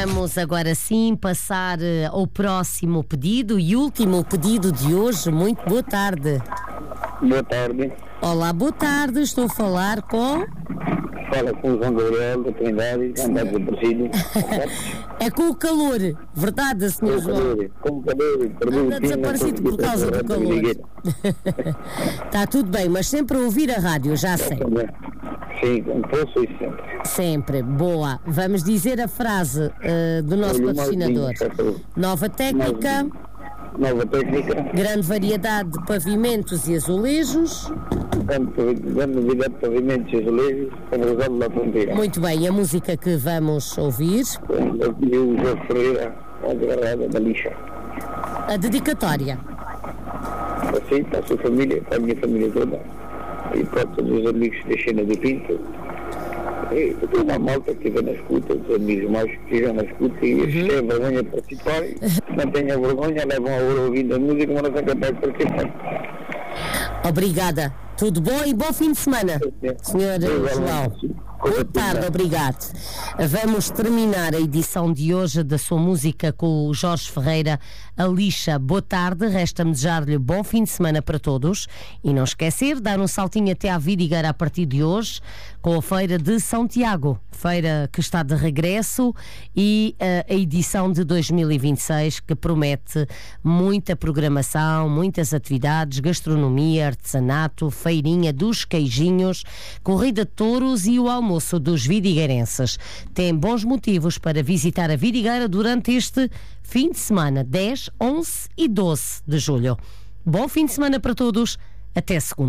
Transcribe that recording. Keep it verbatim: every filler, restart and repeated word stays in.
Vamos agora sim passar eh, ao próximo pedido e último pedido de hoje. Muito boa tarde. Boa tarde. Olá, boa tarde. Estou a falar com... Fala com o João Gabriel da Trindade, andar desaparecido. É com o calor, verdade, senhor João? Com o calor, perdi o Anda fim, desaparecido por causa do calor. Está tudo bem, mas sempre a ouvir a rádio, já sei. Sim, como posso e sempre. Sempre, boa. Vamos dizer a frase uh, do nosso Olha, patrocinador. malzinho, Nova técnica, Nova técnica, grande variedade de pavimentos e azulejos. grande grande novidade de pavimentos e azulejos, como usado na fronteira. Muito bem, a música que vamos ouvir, Eu pedi o Jorge Ferreira, a desgarrada da lixa. a dedicatória. Assim, para a sua família, para a minha família toda. E para todos os amigos da Xena do Pinto. E toda uma malta que estiver na escuta, os amigos mais que estejam na escuta e se tem vergonha de participar, não tenham vergonha, levam a hora ouvindo a música, mas não são capazes de participar. Obrigada. Tudo bom e bom fim de semana, senhor João. Boa tarde, obrigado. Vamos terminar a edição de hoje da sua música com o Jorge Ferreira, a lixa. Boa tarde, resta-me desejar-lhe bom fim de semana para todos e não esquecer, dar um saltinho até à Vidigueira a partir de hoje com a Feira de São Tiago, feira que está de regresso, e uh, a edição de dois mil e vinte e seis que promete muita programação, muitas atividades, gastronomia, artesanato, feirinha dos queijinhos, corrida de touros e o almoço dos vidigueirenses. Tem bons motivos para visitar a Vidigueira durante este fim de semana, dez, onze e doze de julho. Bom fim de semana para todos, até segunda.